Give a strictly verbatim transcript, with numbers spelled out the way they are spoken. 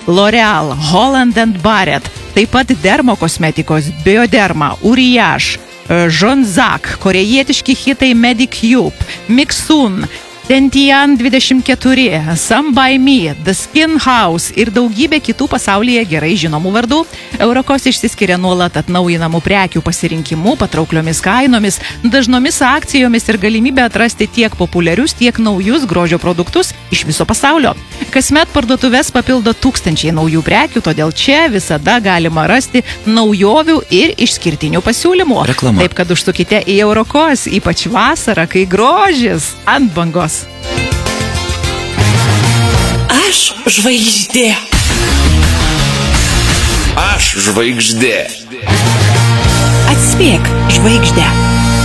L'Oreal, Holland and Barrett, taip pat dermokosmetikos, Bioderma, Uriage, Jonzac, korejietiški hitai Medicube, Mixun, Dentian dvidešimt keturi, Some by Me, The Skin House ir daugybė kitų pasaulyje gerai žinomų vardų. Eurokos išsiskiria nuolat atnaujinamų prekių pasirinkimu, patraukliomis kainomis, dažnomis akcijomis ir galimybę atrasti tiek populiarius, tiek naujus grožio produktus iš viso pasaulio. Kasmet parduotuves papildo tūkstančiai naujų prekių, todėl čia visada galima rasti naujovių ir išskirtinių pasiūlymų. Reklama. Taip kad užsukite į Eurokos, ypač vasarą, kai grožis ant bangos. Aš žvaigždė. Aš žvaigždė. Atspėk žvaigždę.